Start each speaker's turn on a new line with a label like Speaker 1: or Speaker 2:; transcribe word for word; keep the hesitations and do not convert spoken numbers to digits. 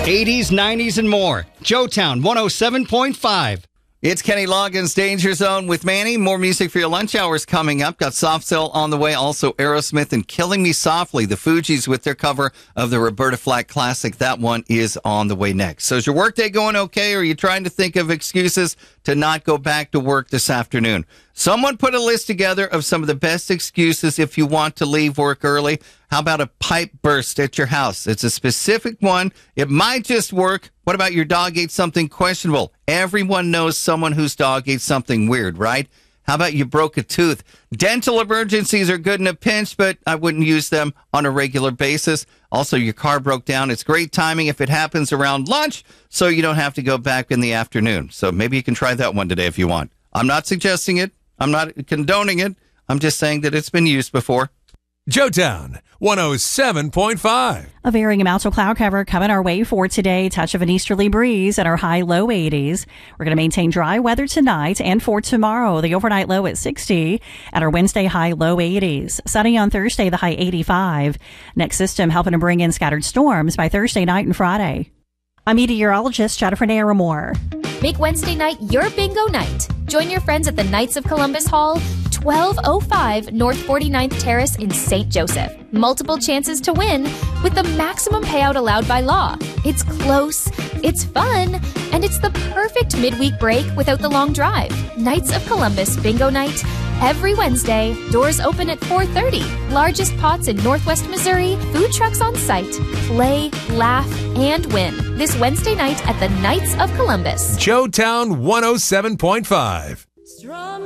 Speaker 1: eighties, nineties, and more. Joetown one oh seven point five.
Speaker 2: It's Kenny Loggins' Danger Zone with Manny. More music for your lunch hours coming up. Got Soft Cell on the way. Also Aerosmith and Killing Me Softly. The Fugees with their cover of the Roberta Flack classic. That one is on the way next. So is your workday going okay, or are you trying to think of excuses to not go back to work this afternoon? Someone put a list together of some of the best excuses if you want to leave work early. How about a pipe burst at your house? It's a specific one. It might just work. What about your dog ate something questionable? Everyone knows someone whose dog ate something weird, right? How about you broke a tooth? Dental emergencies are good in a pinch, but I wouldn't use them on a regular basis. Also, your car broke down. It's great timing if it happens around lunch, so you don't have to go back in the afternoon. So maybe you can try that one today if you want. I'm not suggesting it. I'm not condoning it. I'm just saying that it's been used before.
Speaker 3: Joetown one oh seven point five.
Speaker 4: A varying amount of cloud cover coming our way for today. Touch of an easterly breeze at our high low eighties. We're going to maintain dry weather tonight and for tomorrow. The overnight low at sixty at our Wednesday high low eighties. Sunny on Thursday, the high eighty-five. Next system helping to bring in scattered storms by Thursday night and Friday. I'm meteorologist Jennifer Naramore.
Speaker 5: Make Wednesday night your bingo night. Join your friends at the Knights of Columbus Hall, twelve oh five North forty-ninth Terrace in Saint Joseph. Multiple chances to win with the maximum payout allowed by law. It's close, it's fun, and it's the perfect midweek break without the long drive. Knights of Columbus Bingo Night. Every Wednesday, doors open at four thirty. Largest pots in Northwest Missouri, food trucks on site. Play, laugh, and win. This Wednesday night at the Knights of Columbus.
Speaker 3: Joetown one oh seven point five.